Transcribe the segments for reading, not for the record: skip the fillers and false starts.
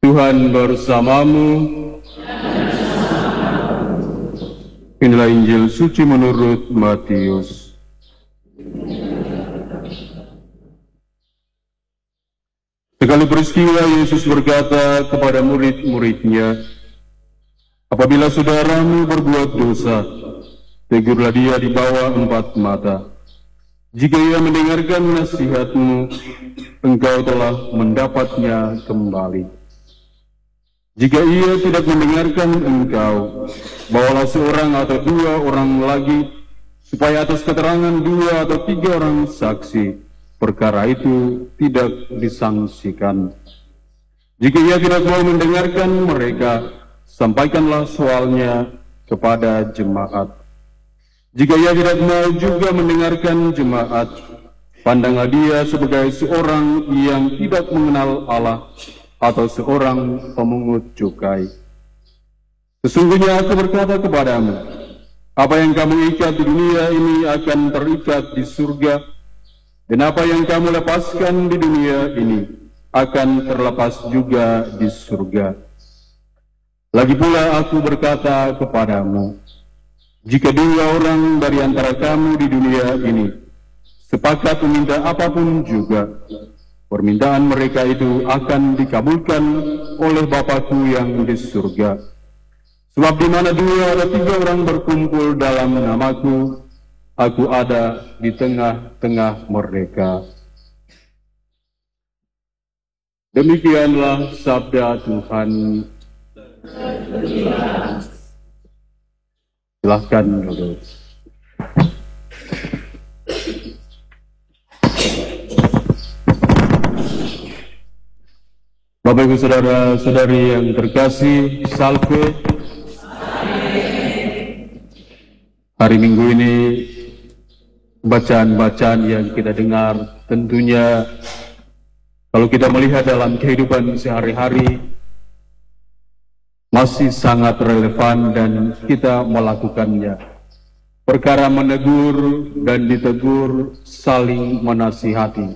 Tuhan bersamamu. Inilah Injil suci menurut Matius. Sekali peristiwa Yesus berkata kepada murid-muridnya, apabila saudaramu berbuat dosa, tegurlah dia di bawah 4 mata. Jika ia mendengarkan nasihatmu, engkau telah mendapatnya kembali. Jika ia tidak mendengarkan engkau, bawalah seorang atau 2 orang lagi, supaya atas keterangan 2 atau 3 orang saksi, perkara itu tidak disangsikan. Jika ia tidak mau mendengarkan mereka, sampaikanlah soalnya kepada jemaat. Jika ia tidak mau juga mendengarkan jemaat, pandanglah dia sebagai seorang yang tidak mengenal Allah atau seorang pemungut cukai. Sesungguhnya aku berkata kepadamu, apa yang kamu ikat di dunia ini akan terikat di surga, dan apa yang kamu lepaskan di dunia ini akan terlepas juga di surga. Lagi pula aku berkata kepadamu, jika 2 orang dari antara kamu di dunia ini sepakat meminta apapun juga, permintaan mereka itu akan dikabulkan oleh Bapa-Ku yang di surga. Sebab di mana 2 atau 3 orang berkumpul dalam nama-Ku, Aku ada di tengah-tengah mereka. Demikianlah sabda Tuhan. Silahkan duduk. Bapak Ibu Saudara-saudari yang terkasih, Salve. Hari Minggu ini bacaan-bacaan yang kita dengar tentunya kalau kita melihat dalam kehidupan sehari-hari masih sangat relevan dan kita melakukannya. Perkara menegur dan ditegur, saling menasihati.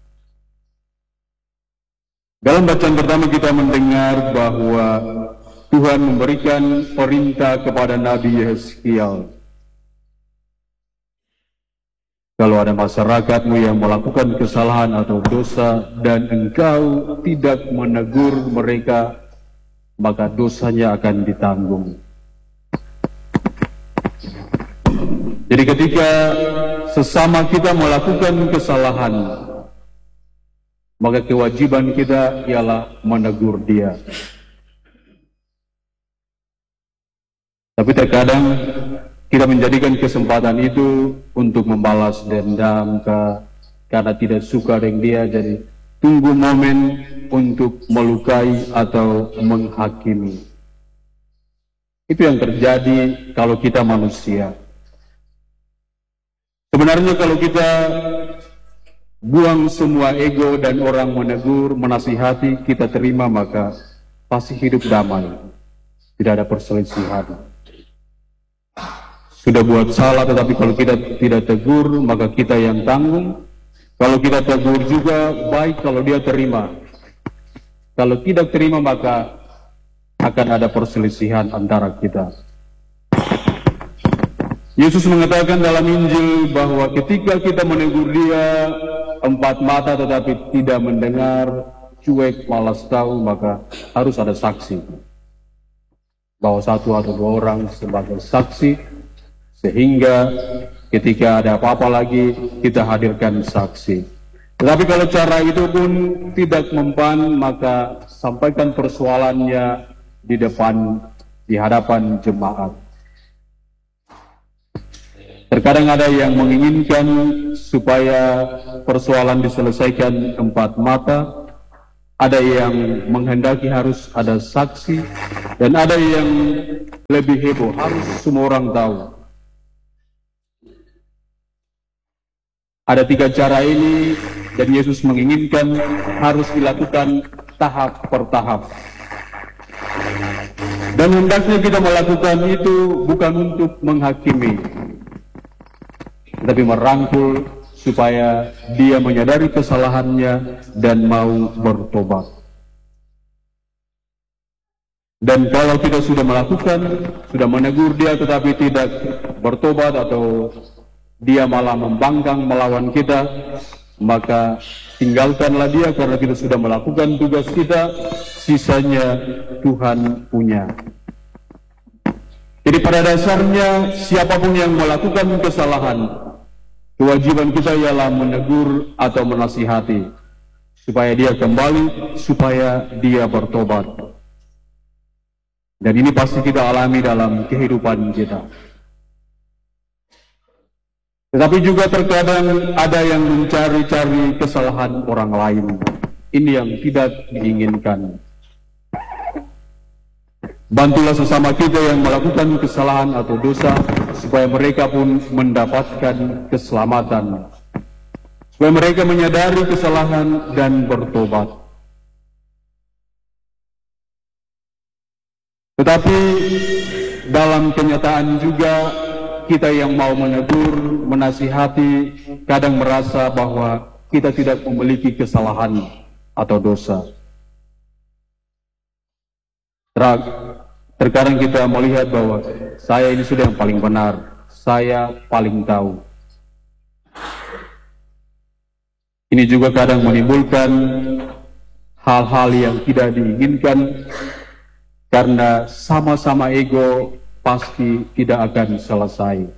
Dalam bacaan pertama kita mendengar bahwa Tuhan memberikan perintah kepada Nabi Yeskiel. Kalau ada masyarakatmu yang melakukan kesalahan atau dosa dan engkau tidak menegur mereka, maka dosanya akan ditanggung. Jadi ketika sesama kita melakukan kesalahan, maka kewajiban kita ialah menegur dia. Tapi terkadang kita menjadikan kesempatan itu untuk membalas dendam karena tidak suka dengan dia, jadi tunggu momen untuk melukai atau menghakimi. Itu yang terjadi kalau kita manusia. Sebenarnya kalau kita buang semua ego dan orang menegur, menasihati, kita terima, maka pasti hidup damai. Tidak ada perselisihan. Sudah buat salah, tetapi kalau kita tidak tegur, maka kita yang tanggung. Kalau kita tegur juga baik kalau dia terima. Kalau tidak terima, maka akan ada perselisihan antara kita. Yesus mengatakan dalam Injil bahwa ketika kita menegur dia 4 mata tetapi tidak mendengar, cuek, malas tahu, maka harus ada saksi. Bahwa 1 atau 2 orang sebagai saksi, sehingga ketika ada apa-apa lagi kita hadirkan saksi. Tetapi kalau cara itu pun tidak mempan, maka sampaikan persoalannya di hadapan jemaat. Terkadang ada yang menginginkan supaya persoalan diselesaikan 4 mata, ada yang menghendaki harus ada saksi, dan ada yang lebih heboh, harus semua orang tahu. Ada 3 cara ini, dan Yesus menginginkan harus dilakukan tahap per tahap. Dan hendaknya kita melakukan itu bukan untuk menghakimi, tetapi merangkul supaya dia menyadari kesalahannya dan mau bertobat. Dan kalau kita sudah melakukan, sudah menegur dia tetapi tidak bertobat atau dia malah membangkang melawan kita, maka tinggalkanlah dia karena kita sudah melakukan tugas kita, sisanya Tuhan punya. Jadi pada dasarnya siapapun yang melakukan kesalahan, kewajiban kita ialah menegur atau menasihati supaya dia kembali, supaya dia bertobat. Dan ini pasti kita alami dalam kehidupan kita. Tetapi juga terkadang ada yang mencari-cari kesalahan orang lain. Ini yang tidak diinginkan. Bantulah sesama kita yang melakukan kesalahan atau dosa, supaya mereka pun mendapatkan keselamatan. Supaya mereka menyadari kesalahan dan bertobat. Tetapi dalam kenyataan juga kita yang mau menegur, menasihati, kadang merasa bahwa kita tidak memiliki kesalahan atau dosa. Terkadang kita melihat bahwa saya ini sudah yang paling benar, saya paling tahu. Ini juga kadang menimbulkan hal-hal yang tidak diinginkan, karena sama-sama ego pasti tidak akan selesai.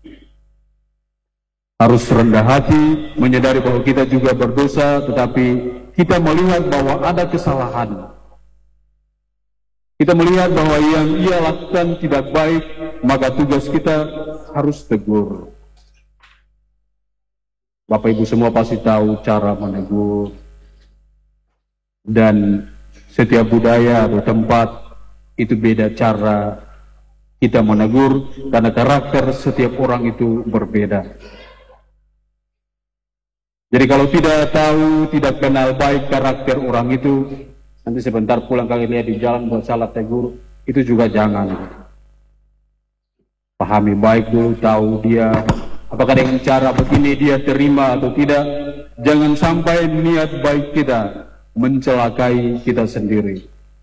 Harus rendah hati, menyadari bahwa kita juga berdosa, tetapi kita melihat bahwa ada kesalahan. Kita melihat bahwa yang ia lakukan tidak baik, maka tugas kita harus tegur. Bapak Ibu semua pasti tahu cara menegur. Dan setiap budaya atau tempat itu beda cara kita menegur, karena karakter setiap orang itu berbeda. Jadi kalau tidak tahu, tidak kenal baik karakter orang itu, nanti sebentar pulang kali lihat di jalan buat salah tegur, itu juga jangan. Pahami baik dulu, tahu dia apakah dengan cara begini dia terima atau tidak. Jangan sampai niat baik kita mencelakai kita sendiri.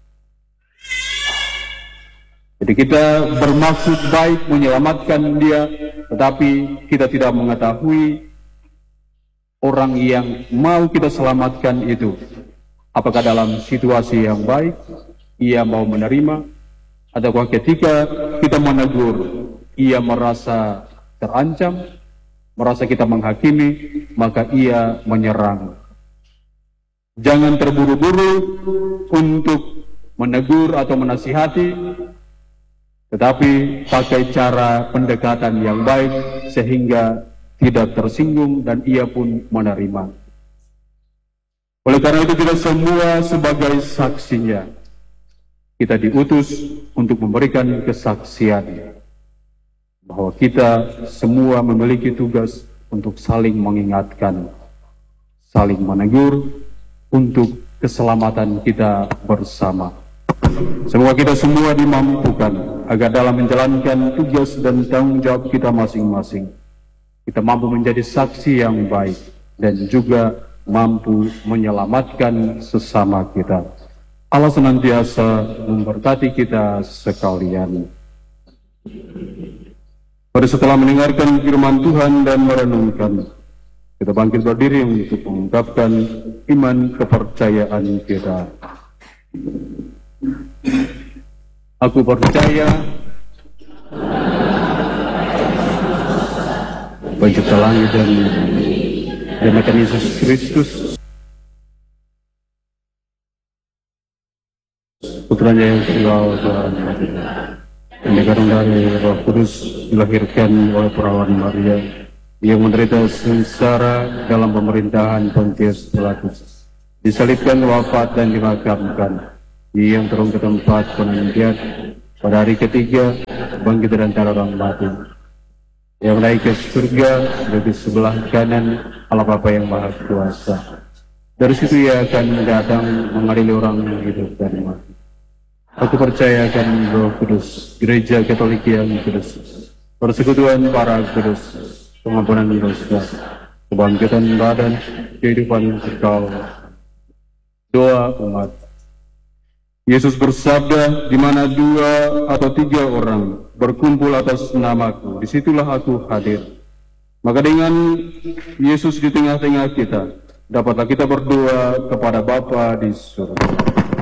Jadi kita bermaksud baik menyelamatkan dia, tetapi kita tidak mengetahui orang yang mau kita selamatkan itu, apakah dalam situasi yang baik, ia mau menerima, ataukah ketika kita menegur, ia merasa terancam, merasa kita menghakimi, maka ia menyerang. Jangan terburu-buru untuk menegur atau menasihati, tetapi pakai cara pendekatan yang baik sehingga tidak tersinggung dan ia pun menerima. Oleh karena itu kita semua sebagai saksinya, kita diutus untuk memberikan kesaksian bahwa kita semua memiliki tugas untuk saling mengingatkan, saling menegur untuk keselamatan kita bersama. Semoga kita semua dimampukan agar dalam menjalankan tugas dan tanggung jawab kita masing-masing, kita mampu menjadi saksi yang baik dan juga mampu menyelamatkan sesama kita. Allah senantiasa memberkati kita sekalian. Pada setelah mendengarkan firman Tuhan dan merenungkan, kita bangkit berdiri untuk mengungkapkan iman kepercayaan kita. Aku percaya Pencipta langit dan Akan Yesus Kristus, putranya yang tunggal Tuhan, yang dikandung dari Roh Kudus, dilahirkan oleh perawan Maria, yang menderita sengsara dalam pemerintahan Pontius Pilatus, disalibkan, wafat dan dimakamkan, yang turun ke tempat penantian, pada hari ketiga bangkit dari antara orang mati, yang naik ke surga di sebelah kanan Allah Bapa yang Maha Kuasa. Dari situ ia akan datang mengadili orang yang hidup dan mati. Aku percaya akan Roh Kudus, Gereja Katolik yang kudus, persekutuan para kudus, pengampunan dosa, kebangkitan badan, kehidupan kekal, doa umat. Yesus bersabda, di mana 2 atau 3 orang berkumpul atas namaku, disitulah aku hadir. Maka dengan Yesus di tengah-tengah kita, dapatlah kita berdoa kepada Bapa di surga.